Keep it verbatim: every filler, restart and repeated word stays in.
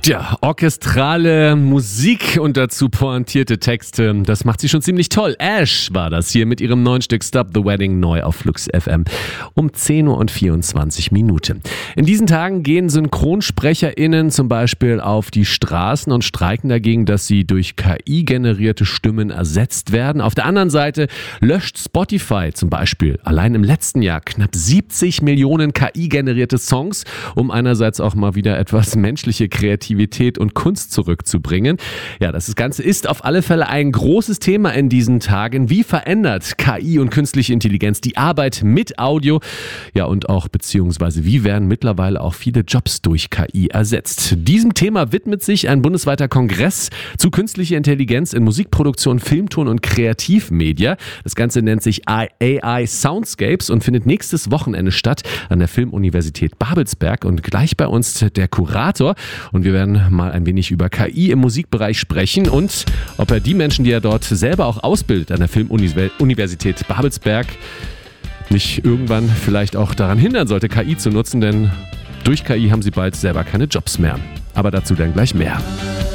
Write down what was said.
Tja, orchestrale Musik und dazu pointierte Texte, das macht sie schon ziemlich toll. Ash war das hier mit ihrem neuen Stück Stop the Wedding, neu auf Flux F M um zehn Uhr und vierundzwanzig Minuten. In diesen Tagen gehen SynchronsprecherInnen zum Beispiel auf die Straßen und streiken dagegen, dass sie durch K I-generierte Stimmen ersetzt werden. Auf der anderen Seite löscht Spotify zum Beispiel allein im letzten Jahr knapp siebzig Millionen K I-generierte Songs, um einerseits auch mal wieder etwas menschliche Kreativität und Kunst zurückzubringen. Ja, das Ganze ist auf alle Fälle ein großes Thema in diesen Tagen. Wie verändert K I und künstliche Intelligenz die Arbeit mit Audio? Ja, und auch beziehungsweise wie werden mittlerweile auch viele Jobs durch K I ersetzt? Diesem Thema widmet sich ein bundesweiter Kongress zu künstlicher Intelligenz in Musikproduktion, Filmton und Kreativmedia. Das Ganze nennt sich A I Soundscapes und findet nächstes Wochenende statt an der Filmuniversität Babelsberg. Und gleich bei uns der Kurator. Und wir werden mal ein wenig über K I im Musikbereich sprechen und ob er die Menschen, die er dort selber auch ausbildet an der Filmuniversität Babelsberg, nicht irgendwann vielleicht auch daran hindern sollte, K I zu nutzen, denn durch K I haben sie bald selber keine Jobs mehr. Aber dazu dann gleich mehr.